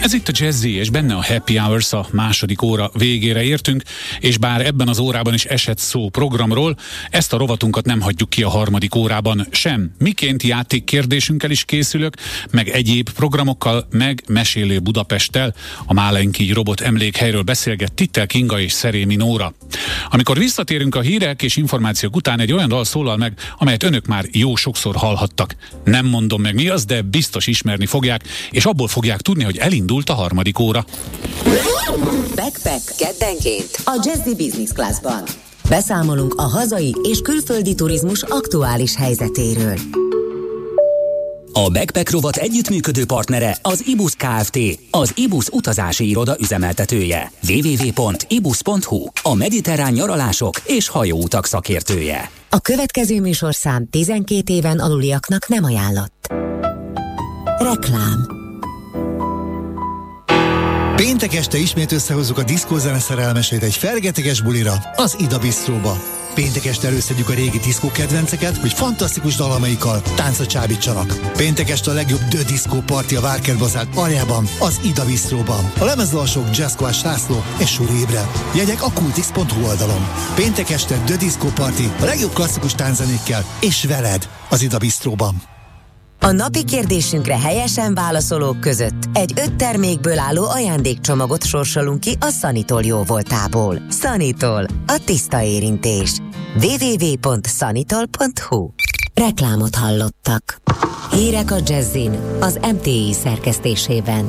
Ez itt a Jazzy, és benne a Happy Hours, a második óra végére értünk, és bár ebben az órában is esett szó programról, ezt a rovatunkat nem hagyjuk ki a harmadik órában sem. Miként játékkérdésünkkel is készülök, meg egyéb programokkal, meg Mesélő Budapesttel, a Málenki Robot Emlékhelyről beszélget Tittel Kinga és Szerémi Nóra. Amikor visszatérünk a hírek és információk után, egy olyan dal szólal meg, amelyet önök már jó sokszor hallhattak. Nem mondom meg mi az, de biztos ismerni fogják, és abból fogják tudni, hogy elindult a harmadik óra. Backpack keddenként a Jazzy Business Classban. Beszámolunk a hazai és külföldi turizmus aktuális helyzetéről. A Backpack rovat együttműködő partnere az IBUS Kft., az IBUS utazási iroda üzemeltetője. www.ibus.hu, a mediterrán nyaralások és hajóutak szakértője. A következő műsorszám 12 éven aluliaknak nem ajánlott. Reklám. Péntek este ismét összehozzuk a diszkózene szerelmesét egy fergeteges bulira, az Ida Bistróba. Péntek este előszedjük a régi diszkó kedvenceket, hogy fantasztikus dalamaikkal táncra csábítsanak. Péntek este a legjobb The Disco Party a Várkertbazár aljában, az Ida Bistróban. A lemezalsók Jazzkoás László és Suri Ébre. Jegyek a kultix.hu oldalon. Péntek este The Disco Party a legjobb klasszikus tánczenékkel és veled az Ida Bistróban. A napi kérdésünkre helyesen válaszolók között egy 5 termékből álló ajándékcsomagot sorsolunk ki a Sanitol jóvoltából. Sanitol, a tiszta érintés. www.sanitol.hu. Reklámot hallottak. Hírek a Jazzin, az MTI szerkesztésében.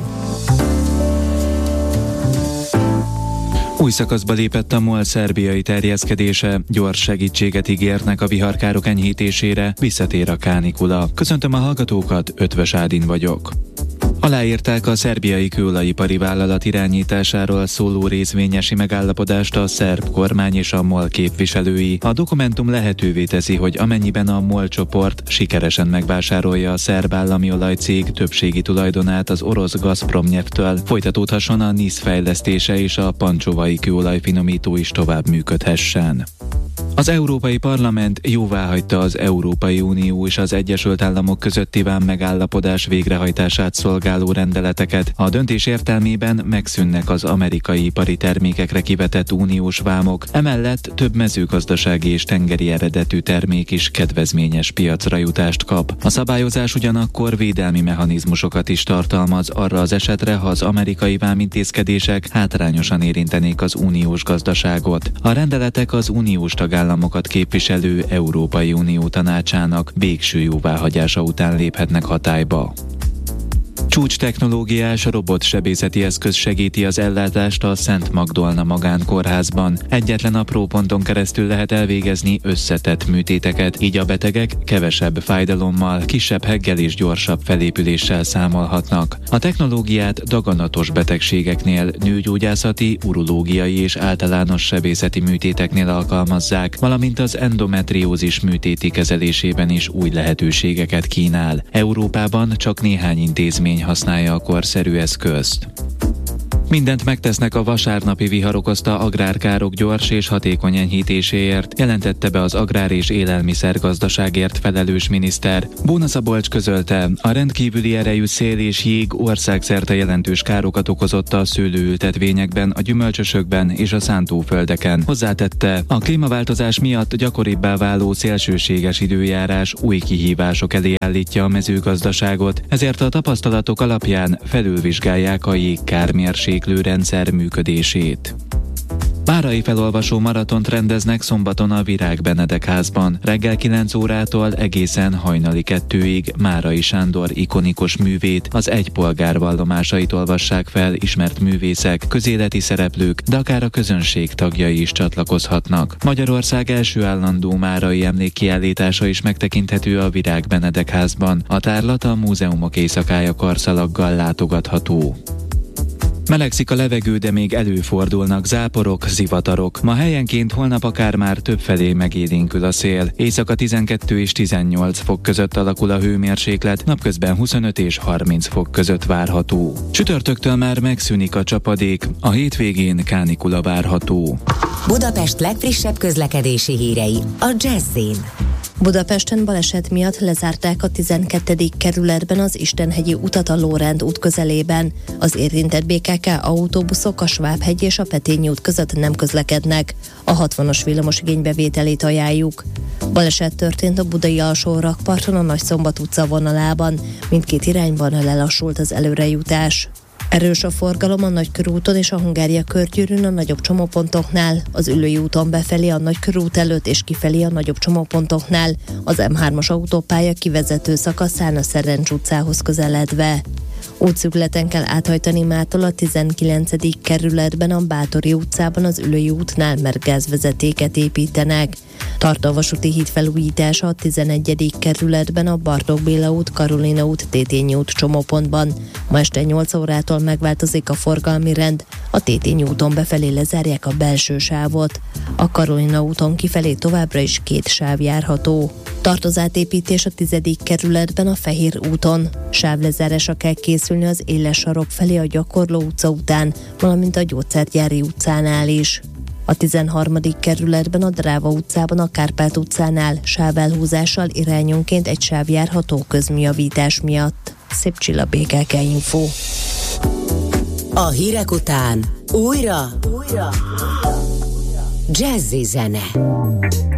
Új szakaszba lépett a MOL szerbiai terjeszkedése, gyors segítséget ígérnek a viharkárok enyhítésére, visszatér a kánikula. Köszöntöm a hallgatókat, Ötvös Ádin vagyok. Aláírták a szerbiai kőolajipari vállalat irányításáról szóló részvényesi megállapodást a szerb kormány és a MOL képviselői. A dokumentum lehetővé teszi, hogy amennyiben a MOL csoport sikeresen megvásárolja a szerb állami olajcég többségi tulajdonát az orosz Gazpromnyeftől, folytatódhasson a NISZ fejlesztése és a pancsovai kőolajfinomító is tovább működhessen. Az Európai Parlament jóváhagyta az Európai Unió és az Egyesült Államok közötti vámmegállapodás végrehajtását szolgáló rendeleteket. A döntés értelmében megszűnnek az amerikai ipari termékekre kivetett uniós vámok, emellett több mezőgazdasági és tengeri eredetű termék is kedvezményes piacra jutást kap. A szabályozás ugyanakkor védelmi mechanizmusokat is tartalmaz arra az esetre, ha az amerikai vámintézkedések hátrányosan érintenék az uniós gazdaságot. A rendeletek az uniós tagállamokat képviselő Európai Unió tanácsának végső jóváhagyása után léphetnek hatályba. Csúcs technológiás robotsebészeti eszköz segíti az ellátást a Szent Magdolna magánkórházban. Egyetlen apró ponton keresztül lehet elvégezni összetett műtéteket, így a betegek kevesebb fájdalommal, kisebb heggel és gyorsabb felépüléssel számolhatnak. A technológiát daganatos betegségeknél, nőgyógyászati, urológiai és általános sebészeti műtéteknél alkalmazzák, valamint az endometriózis műtéti kezelésében is új lehetőségeket kínál. Európában csak néhány intézmény használja a korszerű eszközt. Mindent megtesznek a vasárnapi vihar okozta agrárkárok gyors és hatékony enyhítéséért, jelentette be az agrár- és élelmiszergazdaságért felelős miniszter. Bóna Szabolcs közölte, a rendkívüli erejű szél és jég országszerte jelentős károkat okozott a szőlőültetvényekben, a gyümölcsösökben és a szántóföldeken. Hozzátette, a klímaváltozás miatt gyakoribbá váló szélsőséges időjárás új kihívások elé állítja a mezőgazdaságot, ezért a tapasztalatok alapján felülvizsgálják a jégkármérséklő rendszer működését. Párai felolvasó maratont rendeznek szombaton a Virág Benedek házban. Reggel 9 órától egészen hajnali 2-ig Márai Sándor ikonikus művét, az Egy polgár vallomásait olvassák fel ismert művészek, közéleti szereplők, de akár a közönség tagjai is csatlakozhatnak. Magyarország első állandó márai emlékkiállítása is megtekinthető a Virág Benedek házban. A tárlat a Múzeumok éjszakája karszalaggal látogatható. Melegszik a levegő, de még előfordulnak záporok, zivatarok. Ma helyenként, holnap akár már többfelé megélénkül a szél. Éjszaka 12 és 18 fok között alakul a hőmérséklet, napközben 25 és 30 fok között várható. Csütörtöktől már megszűnik a csapadék, a hétvégén kánikula várható. Budapest legfrissebb közlekedési hírei a Jazzin. Budapesten baleset miatt lezárták a 12. kerületben az Istenhegyi utat a Lórend út közelében. Az érintett BKK autóbuszok a Svábhegy és a Petényi út között nem közlekednek. A 60-as villamos igénybevételét ajánljuk. Baleset történt a budai alsó rakparton a Nagyszombat utca vonalában. Mindkét irányban lelassult az előrejutás. Erős a forgalom a Nagykörúton és a Hungária körgyűrűn a nagyobb csomópontoknál, az Üllői úton befelé a Nagykörút előtt és kifelé a nagyobb csomópontoknál, az M3-as autópálya kivezető szakaszán a Szerencs utcához közeledve. Útszűkületen kell áthajtani mától a 19. kerületben a Bátori utcában az Üllői útnál, mert gázvezetéket építenek. Tart a vasúti híd felújítása a 11. kerületben a Bartók Béla út, Karolina út, Tétényi út csomópontban. Ma este 8 órától megváltozik a forgalmi rend, a Tétényi úton befelé lezárják a belső sávot. A Karolina úton kifelé továbbra is 2 sáv járható. Tart az átépítés a 10. kerületben a Fehér úton. Sávlezárásra kell készülni az Éles sarok felé a Gyakorló utca után, valamint a Gyógyszergyári utcánál is. A 13. kerületben a Dráva utcában a Kárpát utcánál sávelhúzással irányonként egy sáv járható közműjavítás miatt. Szép Csilla, BKK Info. A hírek után újra Jazzy zene.